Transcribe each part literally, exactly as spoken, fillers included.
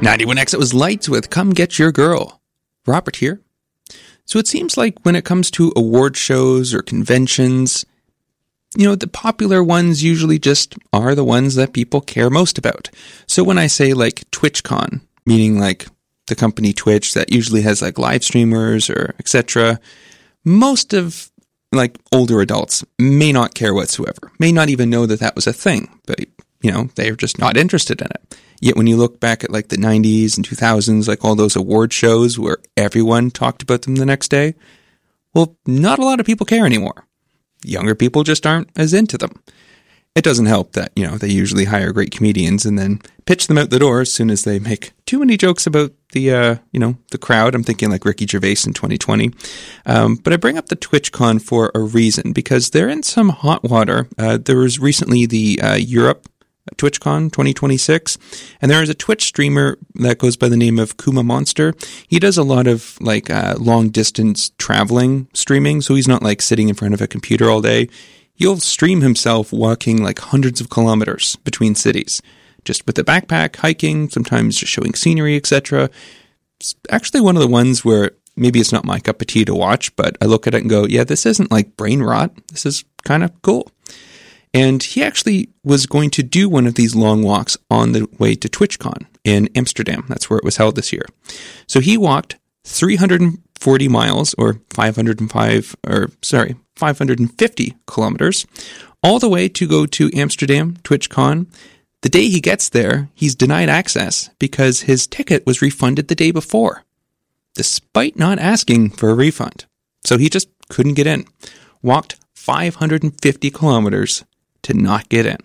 ninety-one X, it was Lights with Come Get Your Girl. Robert here. So it seems like when it comes to award shows or conventions, you know, the popular ones usually just are the ones that people care most about. So when I say like TwitchCon, meaning like the company Twitch that usually has like live streamers or et cetera, most of like older adults may not care whatsoever, may not even know that that was a thing, but you know, they're just not interested in it. Yet when you look back at like the nineties and two thousands, like all those award shows where everyone talked about them the next day, well, not a lot of people care anymore. Younger people just aren't as into them. It doesn't help that, you know, they usually hire great comedians and then pitch them out the door as soon as they make too many jokes about the, uh, you know, the crowd. I'm thinking like Ricky Gervais in twenty twenty. Um, but I bring up the TwitchCon for a reason, because they're in some hot water. Uh, there was recently the uh, Europe TwitchCon twenty twenty-six, and there is a Twitch streamer that goes by the name of Kuma Monster. He does a lot of like uh, long distance traveling streaming, so he's not like sitting in front of a computer all day. He'll stream himself walking like hundreds of kilometers between cities, just with a backpack, hiking, sometimes just showing scenery, et cetera. It's actually one of the ones where maybe it's not my cup of tea to watch, but I look at it and go, yeah, this isn't like brain rot. This is kind of cool. And he actually was going to do one of these long walks on the way to TwitchCon in Amsterdam. That's where it was held this year. So he walked three hundred forty miles, or five hundred five, or sorry, five hundred fifty kilometers, all the way to go to Amsterdam, TwitchCon. The day he gets there, he's denied access because his ticket was refunded the day before, despite not asking for a refund. So he just couldn't get in. Walked five hundred fifty kilometers to not get in.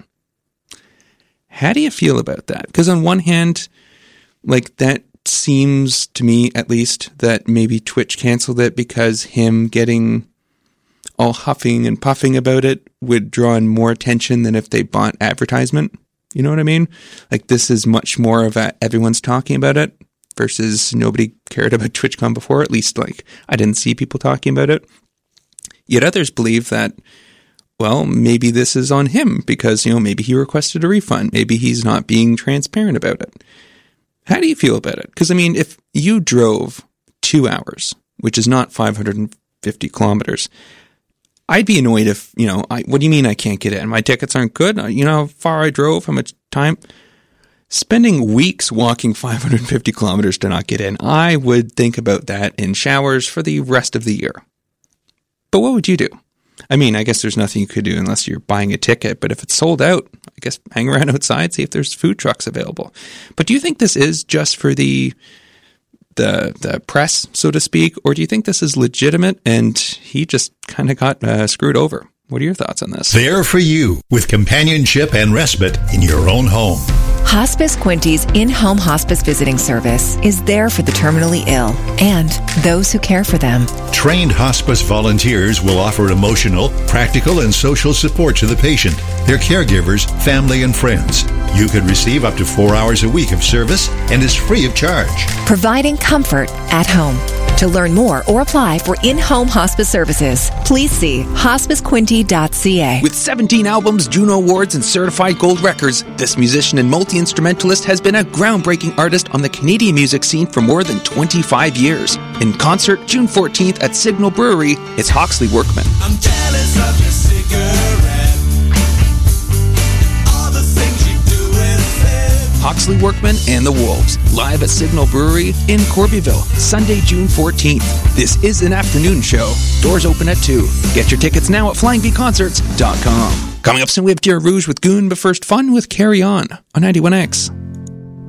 How do you feel about that? Because on one hand, like that seems to me at least that maybe Twitch canceled it because him getting all huffing and puffing about it would draw in more attention than if they bought advertisement. You know what I mean? Like this is much more of a everyone's talking about it versus nobody cared about TwitchCon before. At least like I didn't see people talking about it. Yet others believe that, well, maybe this is on him because, you know, maybe he requested a refund. Maybe he's not being transparent about it. How do you feel about it? Because, I mean, if you drove two hours, which is not five hundred fifty kilometers, I'd be annoyed if, you know, I, what do you mean I can't get in? My tickets aren't good? You know how far I drove? How much time? Spending weeks walking five hundred fifty kilometers to not get in, I would think about that in showers for the rest of the year. But what would you do? I mean, I guess there's nothing you could do unless you're buying a ticket, but if it's sold out, I guess hang around outside, see if there's food trucks available. But do you think this is just for the the the press, so to speak, or do you think this is legitimate and he just kind of got uh, screwed over? What are your thoughts on this? There for you, with companionship and respite in your own home. Hospice Quinty's in-home hospice visiting service is there for the terminally ill and those who care for them. Trained hospice volunteers will offer emotional, practical, and social support to the patient, their caregivers, family, and friends. You could receive up to four hours a week of service and is free of charge. Providing comfort at home. To learn more or apply for in-home hospice services, please see hospice quinty dot c a. With seventeen albums, Juno Awards, and certified gold records, this musician and multi-instrumentalist has been a groundbreaking artist on the Canadian music scene for more than twenty-five years. In concert, June fourteenth at Signal Brewery, it's Hawksley Workman. I'm jealous of your cigarette. All the things you do and say. Hawksley Workman and the Wolves, live at Signal Brewery in Corbyville, Sunday, June fourteenth. This is an afternoon show. Doors open at two. Get your tickets now at flying v concerts dot com. Coming up soon, we have Dear Rouge with Goon, but first, fun with Carry On on ninety-one X.